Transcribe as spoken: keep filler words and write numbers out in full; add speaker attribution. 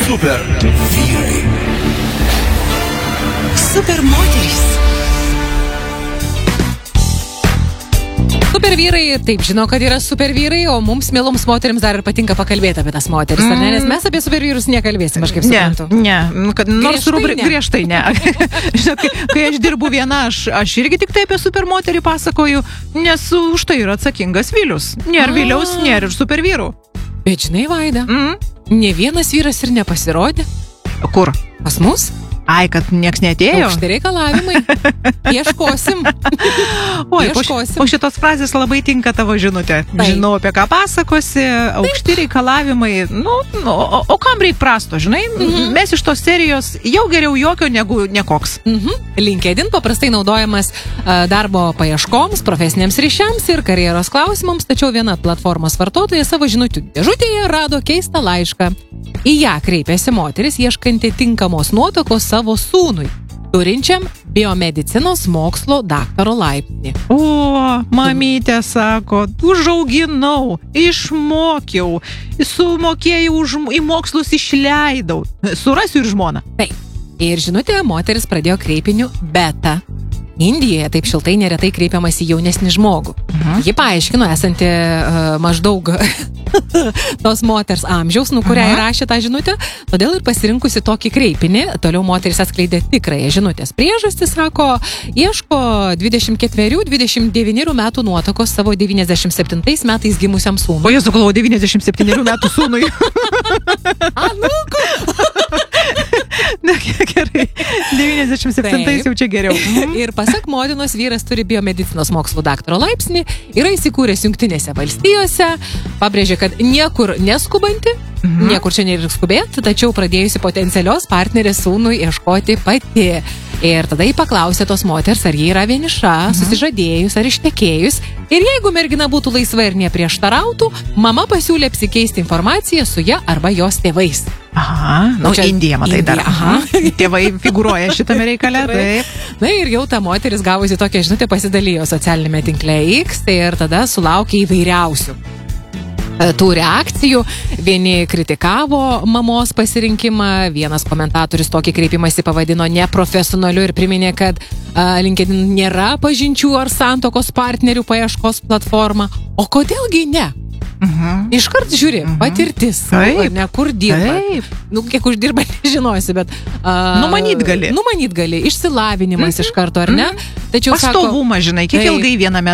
Speaker 1: Super vyrai.
Speaker 2: Super moterys. Super vyrai, taip žino, kad yra super vyrai, o mums, mieloms moterims, dar ir patinka pakalbėti apie tas moteris, ar ne? Nes mes apie super vyrus nekalbėsim, aš kaip suprantu.
Speaker 3: Ne, ne, kad nors
Speaker 2: Griežtai
Speaker 3: rubri,
Speaker 2: ne.
Speaker 3: griežtai ne. Žinot, kai, kai aš dirbu viena, aš, aš irgi tik tai apie super moterį pasakoju, nes už tai yra atsakingas Vilius. Nėra
Speaker 2: A.
Speaker 3: Viliaus, nėra ir super vyrų.
Speaker 2: Bet žinai, Vaida,
Speaker 3: Mm?
Speaker 2: ne vienas vyras ir nepasirodė
Speaker 3: Kur?
Speaker 2: pas mus.
Speaker 3: Ai, kad nieks neatėjo?
Speaker 2: Aukšti reikalavimai. Ieškosim.
Speaker 3: Oi, po, ši-
Speaker 2: Ieškosim.
Speaker 3: po šitos frazės labai tinka tavo žinutė.
Speaker 2: Taip.
Speaker 3: Žinau, apie ką pasakosi, aukšti reikalavimai. Nu, nu, o, o kam reik prasto, žinai?
Speaker 2: Mhm.
Speaker 3: Mes iš tos serijos jau geriau jokio negu nekoks.
Speaker 2: Mhm. LinkedIn paprastai naudojamas a, darbo paieškoms, profesiniams ryšiams ir karjeros klausimams, tačiau viena platformos vartotoja savo žinučių dėžutėje rado keistą laišką. Į ją kreipėsi moteris, ieškanti tinkamos nuotakos savo sūnui, turinčiam biomedicinos mokslo daktaro laipsnį.
Speaker 3: O, mamytė sako, užauginau, išmokiau, sumokėjau, už, į mokslus išleidau. Surasiu ir žmoną.
Speaker 2: Taip. Ir žinutė, moteris pradėjo kreipiniu beta. Indijoje taip šiltai neretai kreipiamas į jaunesnį žmogų.
Speaker 3: Mhm.
Speaker 2: Ji paaiškino, esanti uh, maždaug tos moters amžiaus, nu kurią
Speaker 3: Aha.
Speaker 2: įrašė tą žinutę, todėl ir pasirinkusi tokį kreipinį. Toliau moteris atskleidė tikrąją žinutės priežastį, sako, ieško dvidešimt ketverių dvidešimt devynerių metų nuotakos savo devyniasdešimt septintais metais gimusiam
Speaker 3: O
Speaker 2: sūnui.
Speaker 3: jis sugalvojo devyniasdešimt septynerių metų sūnui.
Speaker 2: Anūku!
Speaker 3: Na, gerai. devyniasdešimt septintais jau čia geriau.
Speaker 2: Ir pasak motinos, vyras turi biomedicinos mokslo daktaro laipsnį, yra įsikūręs Jungtinėse valstijose, pabrėžė, kad niekur neskubanti,
Speaker 3: Mhm.
Speaker 2: niekur čia nereikia skubėti, tačiau pradėjusi potencialios partnerės sūnui ieškoti pati. Ir tada jį paklausė tos moters, ar jie yra vieniša, mhm. susižadėjus ar ištekėjus. Ir jeigu mergina būtų laisva ir neprieštarautų, mama pasiūlė apsikeisti informaciją su ja arba jos tėvais.
Speaker 3: Aha, nu,
Speaker 2: Čia
Speaker 3: Indija, matai,
Speaker 2: Indija,
Speaker 3: dar.
Speaker 2: aha.
Speaker 3: Tėvai figūruoja šitame reikale, taip.
Speaker 2: Na ir jau ta moteris gavusi tokią žinutę pasidalijo socialinėme tinkle X ir tada sulaukė įvairiausių e, tų reakcijų. Vieni kritikavo mamos pasirinkimą, vienas komentatorius tokį kreipimąsi pavadino neprofesionaliu ir priminė, kad a, LinkedIn nėra pažinčių ar santokos partnerių paieškos platforma. O kodėlgi ne?
Speaker 3: Mhm.
Speaker 2: Iškart žiūri,
Speaker 3: Mhm.
Speaker 2: patirtis,
Speaker 3: Taip.
Speaker 2: ar ne, kur dirba.
Speaker 3: Taip.
Speaker 2: Nu, kiek uždirba, nežinosi, bet... Uh,
Speaker 3: Numanyt gali.
Speaker 2: Numanyt gali, išsilavinimas iš karto, ar ne? Tačiau sako,
Speaker 3: Pastovumą, žinai, kiek
Speaker 2: Taip.
Speaker 3: ilgai viename